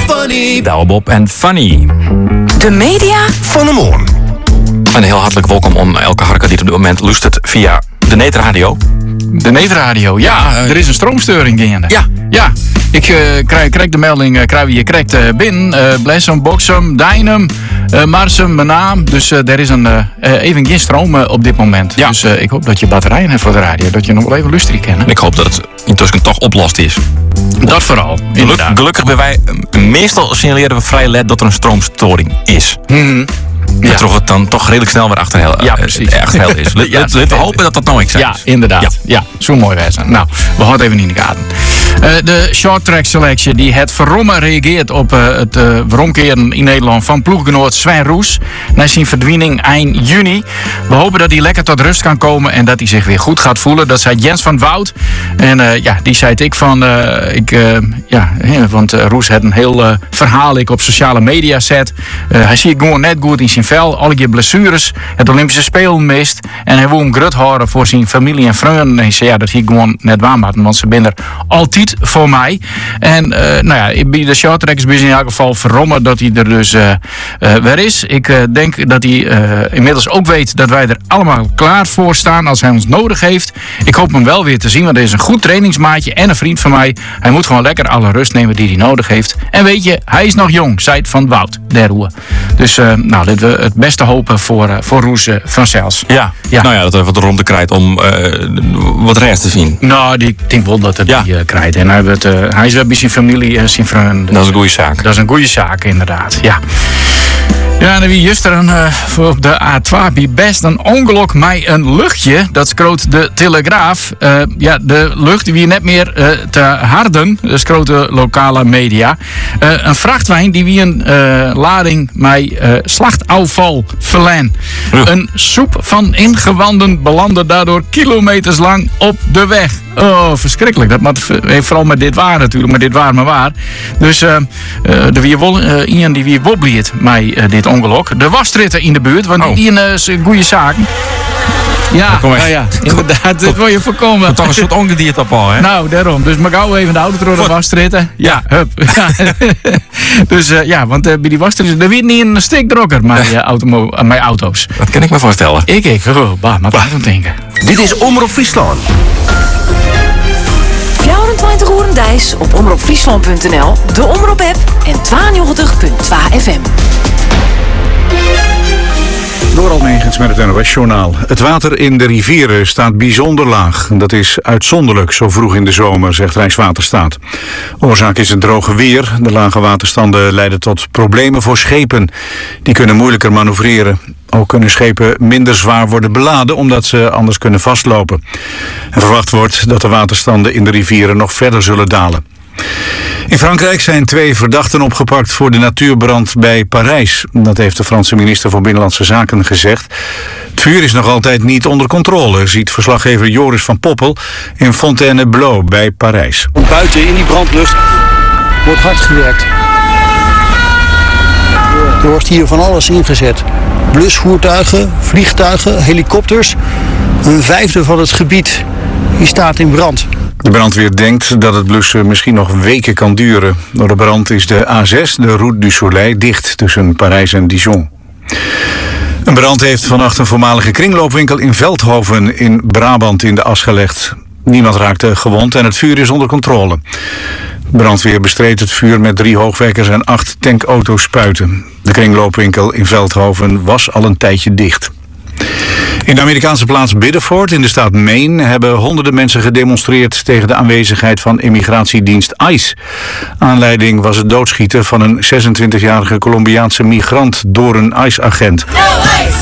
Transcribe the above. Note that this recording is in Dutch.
funny. Douwe Bob en Funny. De media Van de Moorn. Een heel hartelijk welkom om elke harker die op dit moment luistert via de Neetradio. De Neetradio, ja. Er is een stroomstoring gaande. Ja. Ik krijg de melding, je krijgt binnen, Blessum, Boxum, Dynam, Marsum, Menaam. Dus er is even geen stroom op dit moment. Ja. Dus ik hoop dat je batterijen hebt voor de radio, dat je nog wel even luisteren kan. En ik hoop dat het intussen toch oplost is. Dat vooral, inderdaad. Gelukkig bij wij, meestal signaleren we vrij let dat er een stroomstoring is. Ja. Terwijl het dan toch redelijk snel weer achterheel is. Laten we hopen dat dat nou niks is. Ja, inderdaad. Ja, zo mooi wezen. Nou, we houden even in de gaten. De short track selectie die het verrommen reageert op het veromkeren in Nederland van ploeggenoot Sven Roes na zijn verdwijning eind juni. We hopen dat hij lekker tot rust kan komen en dat hij zich weer goed gaat voelen. Dat zei Jens van Wout. En die zei ik van, want Roes had een heel verhaal op sociale media zet. Hij ziet gewoon net goed in zijn vel, al je blessures, het Olympische Spelen mist en hij wil hem grut houden voor zijn familie en vrienden. En hij zei dat hij gewoon net waar maakte, want ze zijn er altijd voor mij. En bij de shorttrackers ben in elk geval verrommen dat hij er dus weer is. Ik denk dat hij inmiddels ook weet dat wij er allemaal klaar voor staan als hij ons nodig heeft. Ik hoop hem wel weer te zien, want hij is een goed trainingsmaatje en een vriend van mij. Hij moet gewoon lekker alle rust nemen die hij nodig heeft. En weet je, hij is nog jong, zei het van Wout der Roe. Dus dit we het beste hopen voor Roes van Zels. Ja. Nou ja, dat heeft wat rond de krijt om wat rest te zien. Nou, ik denk wel dat het die krijt. En hij is wel bij zijn familie en zijn vrienden. Dat is een goede zaak. Dat is een goede zaak, inderdaad. Ja. Ja, en wie gisteren op de A2 bij best een ongeluk met een luchtje. Dat schroot de Telegraaf. De lucht wie net meer te harden. Dat schroot de lokale media. Een vrachtwijn die wie een lading met slachtafval verleen. Een soep van ingewanden belandde daardoor kilometers lang op de weg. Oh, verschrikkelijk. Dat heeft vooral met dit waar natuurlijk, maar dit waar maar waar. Dus er wie iemand die wie wobbliet met dit ongeluk. De wasritten in de buurt, want die is een goede zaak. Ja, inderdaad, dit wil je voorkomen. Toch een soort ongedierte op al, hè? Nou, daarom. Dus maar gauw even de auto door de wasritten. Ja, hup. Dus want bij die wasritten, er wordt niet een stikdrokker met auto's. Dat kan ik me voorstellen. Maar dat moet denken. Dit is Omroep Friesland. 24 uur Dijs op omroepfriesland.nl, de Omroep-app en 92.2 FM. Door Almegens met het NOS-journaal. Het water in de rivieren staat bijzonder laag. Dat is uitzonderlijk zo vroeg in de zomer, zegt Rijkswaterstaat. Oorzaak is het droge weer. De lage waterstanden leiden tot problemen voor schepen. Die kunnen moeilijker manoeuvreren. Ook kunnen schepen minder zwaar worden beladen, omdat ze anders kunnen vastlopen. En verwacht wordt dat de waterstanden in de rivieren nog verder zullen dalen. In Frankrijk zijn 2 verdachten opgepakt voor de natuurbrand bij Parijs. Dat heeft de Franse minister van Binnenlandse Zaken gezegd. Het vuur is nog altijd niet onder controle, ziet verslaggever Joris van Poppel in Fontainebleau bij Parijs. Buiten in die brandlucht wordt hard gewerkt. Er wordt hier van alles ingezet. Blusvoertuigen, vliegtuigen, helikopters. 1/5 van het gebied die staat in brand. De brandweer denkt dat het blussen misschien nog weken kan duren. Door de brand is de A6, de Route du Soleil, dicht tussen Parijs en Dijon. Een brand heeft vannacht een voormalige kringloopwinkel in Veldhoven in Brabant in de as gelegd. Niemand raakte gewond en het vuur is onder controle. De brandweer bestreed het vuur met 3 hoogwerkers en 8 tankauto's spuiten. De kringloopwinkel in Veldhoven was al een tijdje dicht. In de Amerikaanse plaats Biddeford in de staat Maine hebben honderden mensen gedemonstreerd tegen de aanwezigheid van immigratiedienst ICE. Aanleiding was het doodschieten van een 26-jarige Colombiaanse migrant door een ICE-agent. No ICE!